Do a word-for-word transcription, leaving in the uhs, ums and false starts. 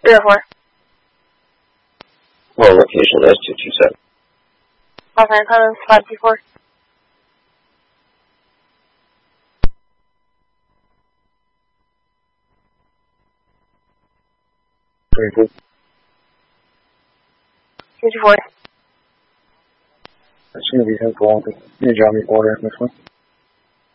three oh four. Well, location, that's two two seven. Los Angeles, five two four. Very good. two two four. That's going to be helpful. Can you draw me order on this one?